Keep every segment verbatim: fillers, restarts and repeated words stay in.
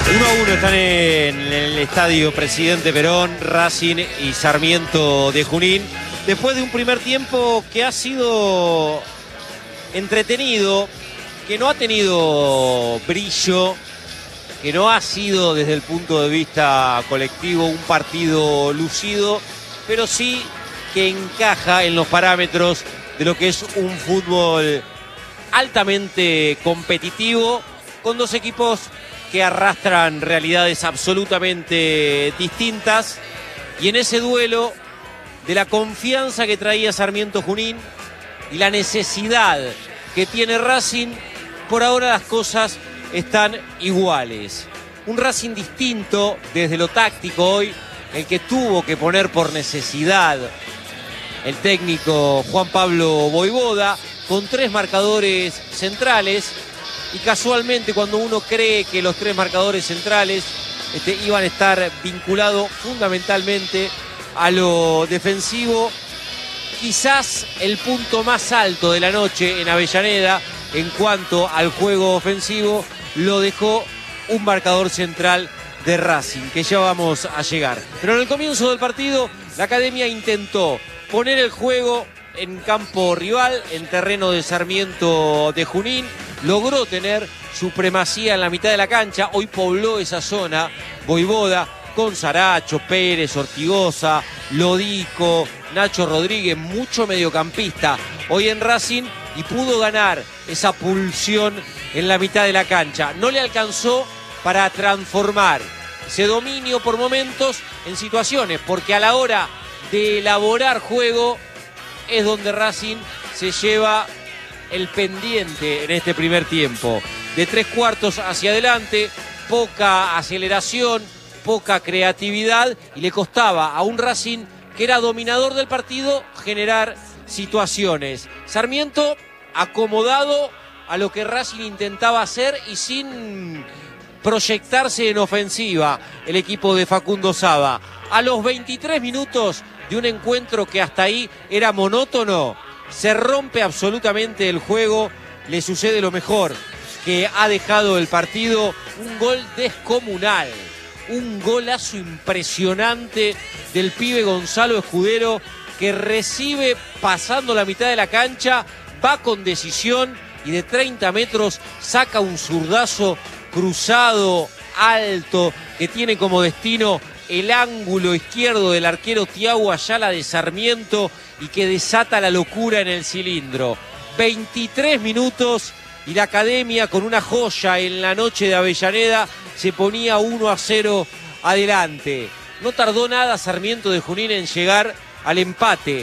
uno a uno están en el estadio Presidente Perón, Racing y Sarmiento de Junín. Después de un primer tiempo que ha sido entretenido, que no ha tenido brillo, que no ha sido desde el punto de vista colectivo un partido lucido, pero sí que encaja en los parámetros de lo que es un fútbol altamente competitivo, con dos equipos que arrastran realidades absolutamente distintas, y en ese duelo de la confianza que traía Sarmiento Junín y la necesidad que tiene Racing, por ahora las cosas están iguales. Un Racing distinto desde lo táctico hoy, el que tuvo que poner por necesidad el técnico Juan Pablo Voivoda, con tres marcadores centrales. Y casualmente, cuando uno cree que los tres marcadores centrales este, iban a estar vinculados fundamentalmente a lo defensivo, quizás el punto más alto de la noche en Avellaneda en cuanto al juego ofensivo lo dejó un marcador central de Racing, que ya vamos a llegar. Pero en el comienzo del partido, la Academia intentó poner el juego en campo rival, en terreno de Sarmiento de Junín. Logró tener supremacía en la mitad de la cancha. Hoy pobló esa zona Voivoda con Saracho, Pérez, Ortigosa, Lodico, Nacho Rodríguez, mucho mediocampista hoy en Racing, y pudo ganar esa pulsión en la mitad de la cancha. No le alcanzó para transformar ese dominio por momentos en situaciones, porque a la hora de elaborar juego es donde Racing se lleva el pendiente en este primer tiempo. De tres cuartos hacia adelante, poca aceleración, poca creatividad, y le costaba a un Racing que era dominador del partido generar situaciones. Sarmiento acomodado a lo que Racing intentaba hacer y sin proyectarse en ofensiva el equipo de Facundo Saba. A los veintitrés minutos de un encuentro que hasta ahí era monótono, se rompe absolutamente el juego, le sucede lo mejor que ha dejado el partido, un gol descomunal, un golazo impresionante del pibe Gonzalo Escudero, que recibe pasando la mitad de la cancha, va con decisión y de treinta metros saca un zurdazo cruzado, alto, que tiene como destino el ángulo izquierdo del arquero Tiago Ayala de Sarmiento y que desata la locura en el cilindro. veintitrés minutos y la Academia, con una joya en la noche de Avellaneda, se ponía uno a cero adelante. No tardó nada Sarmiento de Junín en llegar al empate.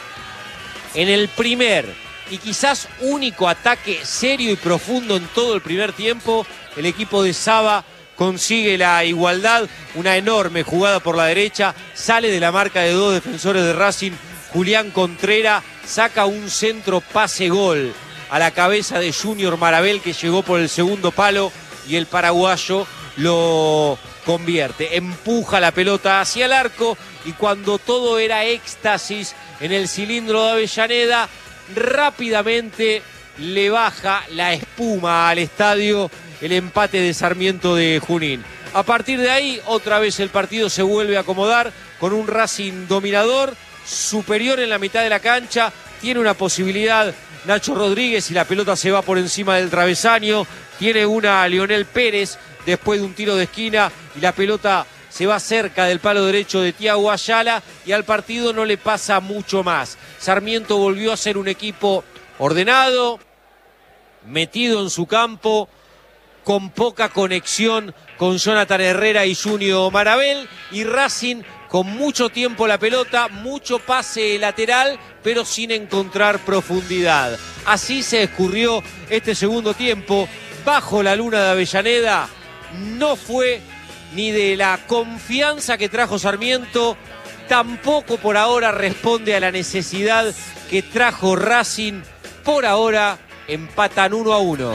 En el primer y quizás único ataque serio y profundo en todo el primer tiempo, el equipo de Saba consigue la igualdad. Una enorme jugada por la derecha, sale de la marca de dos defensores de Racing, Julián Contreras saca un centro pase gol a la cabeza de Junior Marabel, que llegó por el segundo palo y el paraguayo lo convierte. Empuja la pelota hacia el arco y cuando todo era éxtasis en el cilindro de Avellaneda, rápidamente le baja la espuma al estadio el empate de Sarmiento de Junín. A partir de ahí, otra vez el partido se vuelve a acomodar con un Racing dominador, superior en la mitad de la cancha. Tiene una posibilidad Nacho Rodríguez y la pelota se va por encima del travesaño. Tiene una Lionel Pérez después de un tiro de esquina y la pelota se va cerca del palo derecho de Tiago Ayala y al partido no le pasa mucho más. Sarmiento volvió a ser un equipo ordenado, metido en su campo, con poca conexión con Jonathan Herrera y Junior Marabel, y Racing con mucho tiempo la pelota, mucho pase lateral, pero sin encontrar profundidad. Así se escurrió este segundo tiempo bajo la luna de Avellaneda. No fue ni de la confianza que trajo Sarmiento, tampoco por ahora responde a la necesidad que trajo Racing. Por ahora empatan uno a uno.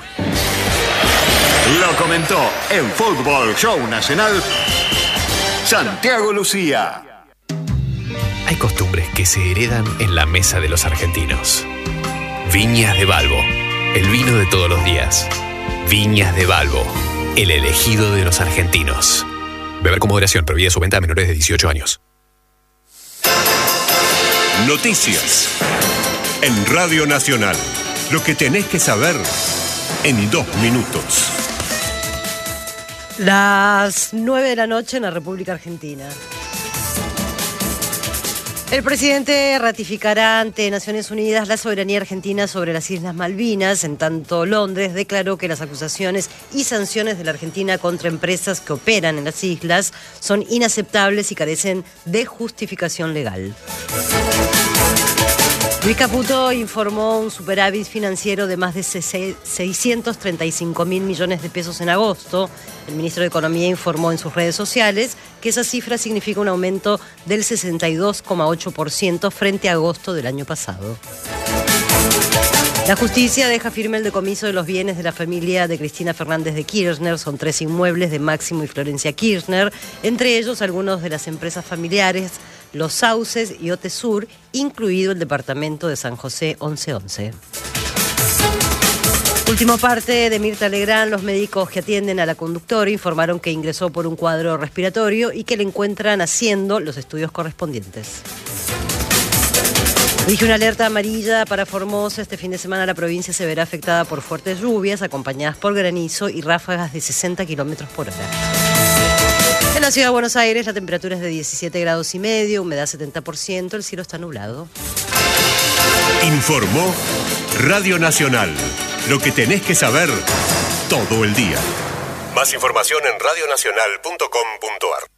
Lo comentó en Fútbol Show Nacional Santiago Lucía. Hay costumbres que se heredan en la mesa de los argentinos. Viñas de Balbo, el vino de todos los días. Viñas de Balbo, el elegido de los argentinos. Beber con moderación, prohibida su venta a menores de dieciocho años. Noticias. En Radio Nacional. Lo que tenés que saber en dos minutos. Las nueve de la noche en la República Argentina. El presidente ratificará ante Naciones Unidas la soberanía argentina sobre las Islas Malvinas. En tanto, Londres declaró que las acusaciones y sanciones de la Argentina contra empresas que operan en las islas son inaceptables y carecen de justificación legal. Luis Caputo informó un superávit financiero de más de seiscientos treinta y cinco mil millones de pesos en agosto. El ministro de Economía informó en sus redes sociales que esa cifra significa un aumento del sesenta y dos coma ocho por ciento frente a agosto del año pasado. La justicia deja firme el decomiso de los bienes de la familia de Cristina Fernández de Kirchner. Son tres inmuebles de Máximo y Florencia Kirchner, entre ellos algunos de las empresas familiares, Los Sauces y Otesur, incluido el departamento de San José once once. Último parte de Mirta Legrand. Los médicos que atienden a la conductora informaron que ingresó por un cuadro respiratorio y que le encuentran haciendo los estudios correspondientes. Dije una alerta amarilla para Formosa. Este fin de semana la provincia se verá afectada por fuertes lluvias acompañadas por granizo y ráfagas de sesenta kilómetros por hora. En la ciudad de Buenos Aires la temperatura es de diecisiete grados y medio, humedad setenta por ciento, el cielo está nublado. Informó Radio Nacional. Lo que tenés que saber todo el día. Más información en radio nacional punto com punto ar.